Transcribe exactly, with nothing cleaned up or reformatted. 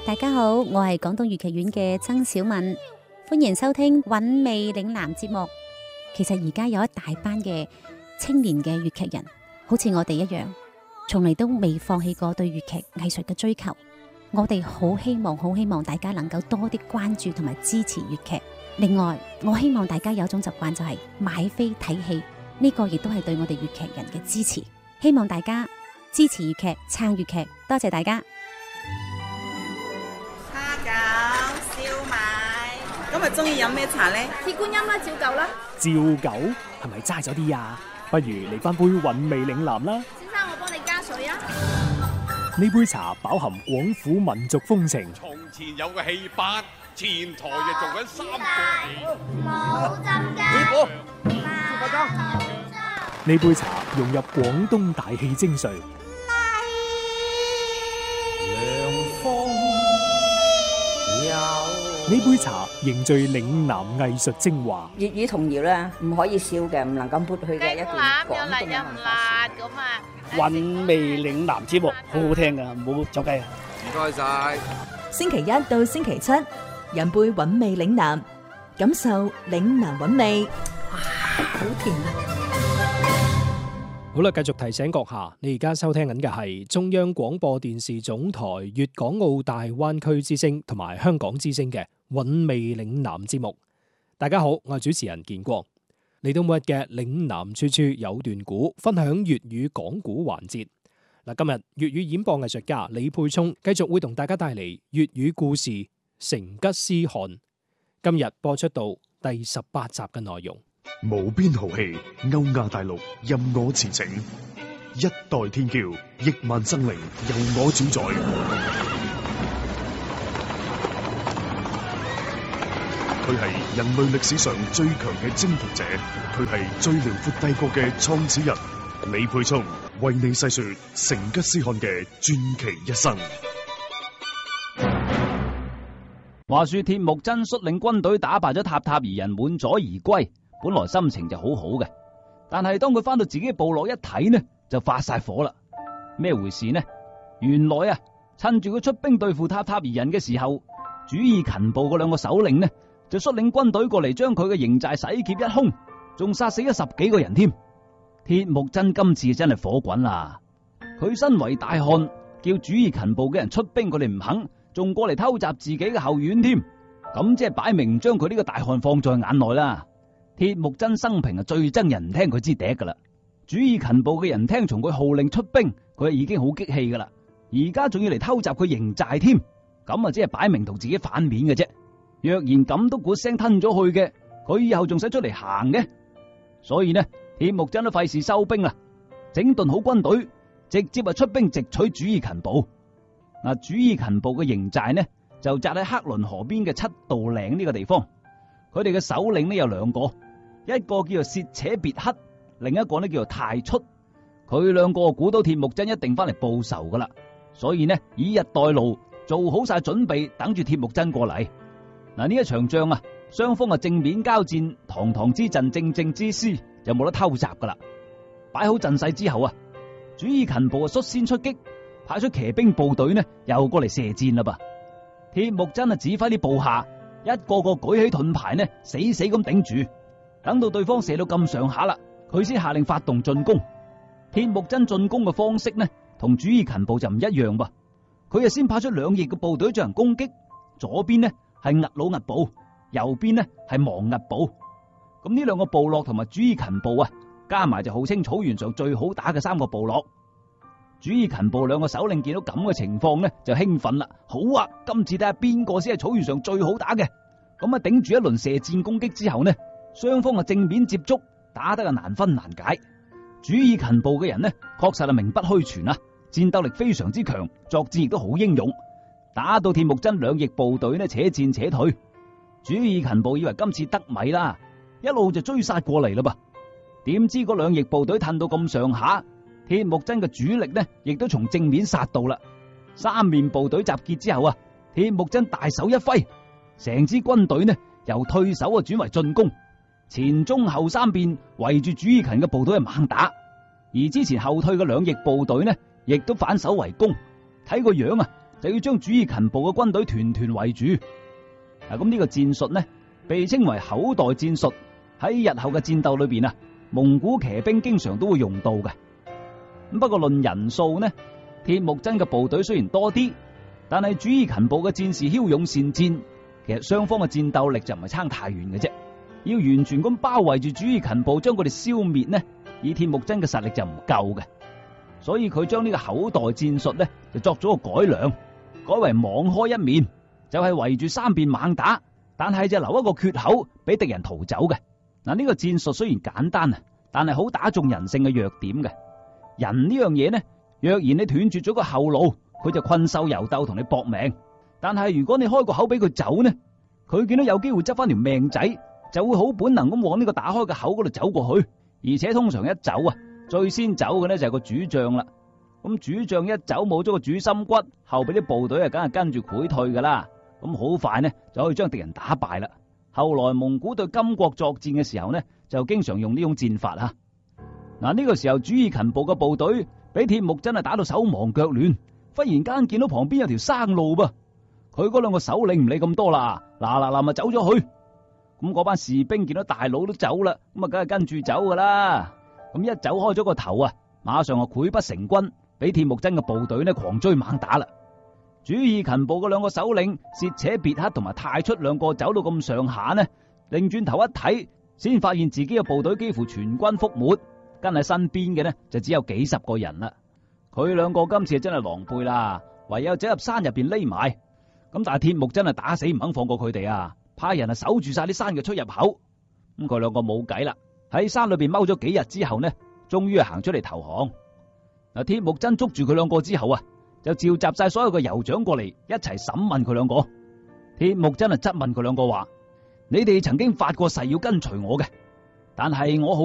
大家好，我係廣東粵劇院嘅曾小敏，歡迎收聽韻味嶺南節目。其實而家有一大班嘅青年嘅粵劇人，好似我哋一樣，從嚟都未放棄過對粵劇藝術嘅追求。我哋好希望，好希望大家能夠多啲關注同埋支持粵劇。另外，我希望大家有一種習慣，就係買飛睇戲，呢個亦都係對我哋粵劇人嘅支持。希望大家支持粵劇，撐粵劇，多謝大家。 蝦餃、燒賣，今日中意飲咩茶呢？ 鐵觀音啦，照舊啦。 照舊係咪齋咗啲啊？不如嚟翻杯韻味嶺南啦。 先生，我幫你加水啊。 呢杯茶飽含廣府民族風情。 從前有個戲班，前台就做緊三個戲。 冇浸雞。 師傅， 快裝。 呢杯茶融入廣東大戲精髓。呢杯茶凝聚嶺南藝術精華。 粵語童謠咧，唔可以笑嘅，唔能夠抹去嘅一段廣東嘅文化。 咁啊！ 韻味嶺南節目好好聽噶，唔好走雞啊！ 唔該晒。 星期一到星期七，飲杯韻味嶺南，感受嶺南韻味。 哇，好甜啊！ 好啦，繼續提醒閣下，你而家收聽緊嘅係中央廣播電視總台粵港澳大灣區之聲同埋香港之聲嘅韻味嶺南節目。大家好，我係主持人建國。嚟到每日嘅嶺南處處有段古，分享粵語講古環節。嗱，今日粵語演播藝術家李沛聰繼續會同大家帶嚟粵語故事《成吉思汗》。今日播出到第十八集嘅內容。 無邊豪氣，歐亞大陸任我馳騁；一代天驕，億萬生靈由我主宰。佢係人類歷史上最強嘅征服者，佢係最遼闊帝國嘅創始人。李沛聰為你細說成吉思汗嘅傳奇一生。 話說鐵木真率領軍隊打敗咗塔塔兒人，滿載而歸。本來心情就好好嘅，但係當佢翻到自己嘅部落一睇呢，就發晒火啦。咩回事呢？原來啊，趁住佢出兵對付塔塔兒人嘅時候，主意勤部嗰兩個首領呢，就率領軍隊過嚟，將佢嘅營寨洗劫一空，仲殺死咗十幾個人添。鐵木真今次真係火滾啦！佢身為大漢，叫主意勤部嘅人出兵，佢哋唔肯，仲過嚟偷襲自己嘅後院添。咁即係擺明唔將佢呢個大漢放在眼內啦。鐵木真生平啊，最憎人唔聽佢支笛噶啦。主意勤部嘅人聽從佢號令出兵，佢已經好激氣噶啦。而家仲要嚟偷襲佢營寨添，咁啊，即係擺明同自己反面嘅啫。若然咁都鼓聲吞咗去嘅，佢以後仲使出嚟行嘅？所以呢，鐵木真都費事收兵啦，整頓好軍隊，直接啊出兵直取主意勤部。嗱，主意勤部嘅營寨呢，就紮喺黑倫河邊嘅七道嶺呢個地方。佢哋嘅首領呢有兩個，一個叫做薛且別克，另一個呢叫做太出。佢兩個估到鐵木真一定翻嚟報仇噶啦，所以呢以逸待勞，做好晒準備，等住鐵木真過嚟。嗱，呢一場仗啊，雙方啊正面交戰，堂堂之陣，正正之師，就冇得偷襲噶啦。擺好陣勢之後啊，主意勤部啊率先出擊，派出騎兵部隊呢又過嚟射箭啦噃。鐵木真啊指揮啲部下，一個個舉起盾牌呢，死死咁頂住，等到對方射到咁上下啦，佢先下令發動進攻。鐵木真進攻嘅方式呢，同主意勤部就唔一樣噃。佢啊先派出兩翼嘅部隊進行攻擊，左邊呢係兀魯兀部，右邊呢係芒兀部。咁呢兩個部落同埋主意勤部啊，加埋就號稱草原上最好打嘅三個部落。主意勤部兩個首領見到咁嘅情況呢，就興奮啦！好啊，今次睇下邊個先係草原上最好打嘅。咁啊，頂住一輪射箭攻擊之後呢，雙方啊正面接觸，打得啊難分難解。主意勤部嘅人呢，確實係名不虛傳啊，戰鬥力非常之強，作戰亦都好英勇。打到鐵木真兩翼部隊呢，且戰且退。主意勤部以為今次得米啦，一路就追殺過嚟啦噃。點知嗰兩翼部隊褪到咁上下，鐵木真嘅主力呢，亦都從正面殺到啦。三面部隊集結之後啊，鐵木真大手一揮，成支軍隊呢由退守啊轉為進攻，前中後三邊圍住主意勤嘅部隊係猛打，而之前後退嘅兩翼部隊呢，亦都反手圍攻。睇個樣啊， 就要將主義勤暴嘅軍隊團團圍住。嗱，咁呢個戰術呢，被稱為口袋戰術。喺日後嘅戰鬥裏邊啊，蒙古騎兵經常都會用到嘅。咁不過論人數呢，鐵木真嘅部隊雖然多啲，但係主義勤暴嘅戰士驍勇善戰，其實雙方嘅戰鬥力就唔係差太遠嘅啫。要完全咁包圍住主義勤暴，將佢哋消滅呢，以鐵木真嘅實力就唔夠嘅。所以佢將呢個口袋戰術呢，就作咗個改良，改為網開一面，就係圍住三邊猛打，但係就留一個缺口俾敵人逃走嘅。嗱，呢個戰術雖然簡單啊，但係好打中人性嘅弱點嘅。人呢樣嘢呢，若然你斷絕咗個後路，佢就困獸猶鬥同你搏命。但係如果你開個口俾佢走呢，佢見到有機會執翻條命仔，就會好本能咁往呢個打開嘅口嗰度走過去。而且通常一走啊，最先走嘅呢就係個主將啦。咁主將一走冇咗個主心骨，後邊啲部隊啊，梗係跟住潰退噶啦。咁好快呢就可以將敵人打敗啦。後來蒙古對金國作戰嘅時候呢，就經常用呢種戰法啊。嗱，呢個時候主義勤暴嘅部隊俾鐵木真係打到手忙腳亂，忽然間見到旁邊有條生路噃，佢嗰兩個首領唔理咁多啦，嗱嗱嗱咪走咗去。咁嗰班士兵見到大佬都走啦，咁啊梗係跟住走噶啦。咁一走開咗個頭啊，馬上啊潰不成軍，俾鐵木真嘅部隊呢狂追猛打啦。主義勤暴嘅兩個首領薛且別克同埋太出兩個走到咁上下呢，擰轉頭一睇，先發現自己嘅部隊幾乎全軍覆沒，跟喺身邊嘅呢就只有幾十個人啦。佢兩個今次真係狼狽啦，唯有走入山入邊匿埋。咁但係鐵木真係打死唔肯放過佢哋啊，派人啊守住晒啲山嘅出入口。咁佢兩個冇計啦，喺山裏邊踎咗幾日之後呢，終於係行出嚟投降。嗱，鐵木真捉住佢兩個之後啊，就召集晒所有嘅酋長過嚟一齊審問佢兩個。鐵木真啊質問佢兩個話：你哋曾經發過誓要跟隨我嘅，但係我好